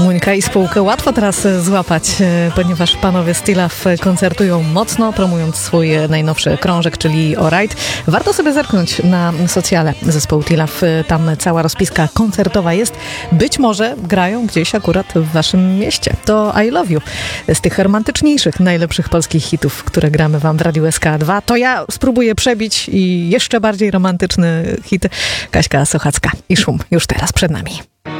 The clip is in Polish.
Monika i spółkę łatwo teraz złapać, ponieważ panowie Stillaw koncertują mocno, promując swój najnowszy krążek, czyli Alright. Warto sobie zerknąć na socjale zespołu Stillaw. Tam cała rozpiska koncertowa jest. Być może grają gdzieś akurat w waszym mieście. To I Love You. Z tych romantyczniejszych, najlepszych polskich hitów, które gramy wam w Radiu SK2, to ja spróbuję przebić i jeszcze bardziej romantyczny hit Kaśka Sochacka i Szum już teraz przed nami.